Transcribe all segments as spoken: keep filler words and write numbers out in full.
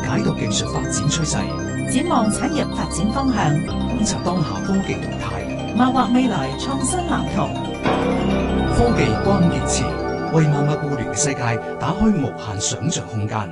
解讀技術發展趨勢， 展望產業發展方向， 觀察當下科技動態， 謀劃未來創新藍圖。 科技關鍵詞，為萬物互聯嘅世界打開無限想像空間。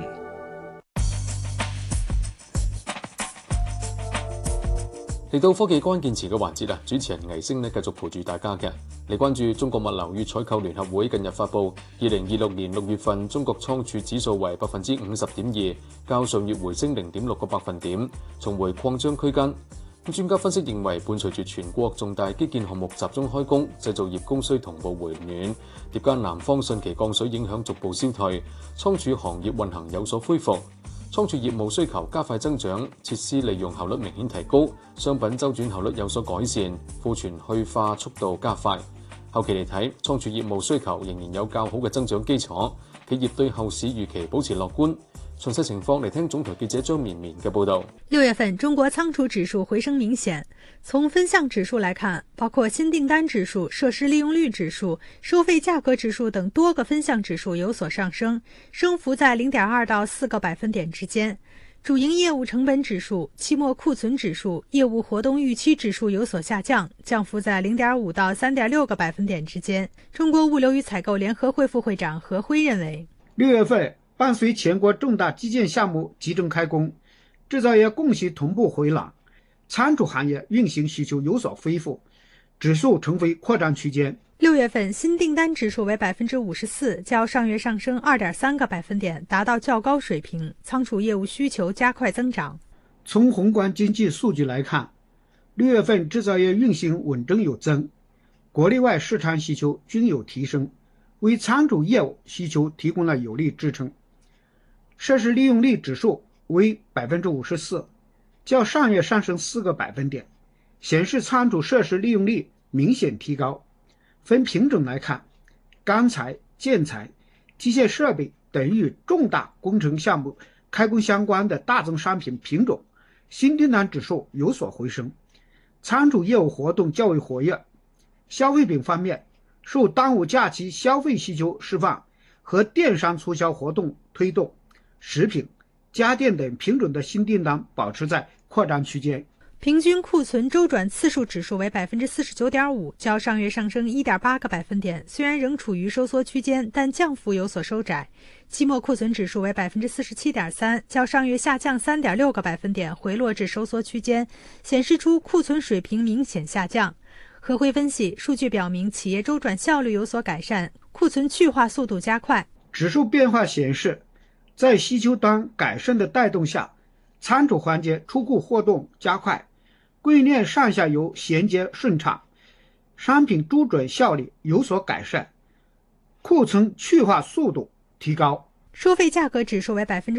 嚟到科技關鍵詞嘅環節啦，主持人倪星呢繼續陪住大家嘅嚟關注中國物流與採購聯合會近日發布二零二六年六月份中國倉儲指數為百分之五十點二，較上月回升零點六個百分點，重回擴張區間。咁專家分析認為，伴隨住全國重大基建項目集中開工，製造業供需同步回暖，疊加南方汛期降水影響逐步消退，倉儲行業運行有所恢復。倉儲業務需求加快增長，設施利用效率明顯提高，商品周轉效率有所改善，庫存去化速度加快。後期嚟睇，倉儲業務需求仍然有較好嘅增長基礎，企業對後市預期保持樂觀。詳細情況嚟聽總台記者張綿綿嘅報道。 六月份中國倉儲指數回升明顯，從分項指數來看，包括新訂單指數、設施利用率指數、收費價格指數等多個分項指數有所上升，升幅在 零點二到四個百分點之間。主營業務成本指數、期末庫存指數、業務活動預期指數有所下降，降幅在 零點五到三點六個百分點之間。中國物流與採購聯合會副會長何輝認為， 六月份伴隨全國重大基建項目集中開工，製造業供需同步回暖，倉儲行業運行需求有所恢復，指數重回擴張區間。 六月份新訂單指數為百分之五十四，較上月上升二點三個百分點，達到較高水平。倉儲業務需求加快增長。 從宏觀經濟數據來看，六月份製造業運行穩中有增，國內外市場需求均有提升，為倉儲業務需求提供了有力支撐。設施利用率指數為百分之五十四，較上月上升四個百分點，顯示倉儲設施利用率明顯提高。分品種來看，鋼材、建材、機械設備等與重大工程項目開工相關的大宗商品品種，新訂單指數有所回升，倉儲業務活動較為活躍。消費品方面，受端午假期消費需求釋放和電商促銷活動推動，食品、家電等品種的新訂單保持在擴張區間。 平均庫存周轉次數指數為百分之四十九點五，較上月上升一點八個百分點。雖然仍處於收縮區間，但降幅有所收窄。期末庫存指數為百分之四十七點三，較上月下降三點六個百分點，回落至收縮區間，顯示出庫存水平明顯下降。何輝分析，數據表明企業周轉效率有所改善，庫存去化速度加快。 指數變化顯示，在需求端改善的帶動下，倉儲環節出庫活動加快，供應鏈上下游銜接順暢，商品周轉效率有所改善，庫存去化速度提高。 收費價格指數為百分之